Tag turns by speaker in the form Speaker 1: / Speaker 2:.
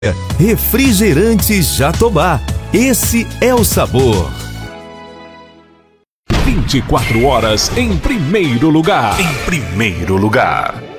Speaker 1: Refrigerante Jatobá. Esse é o sabor.
Speaker 2: 24 horas em primeiro lugar. Em primeiro lugar.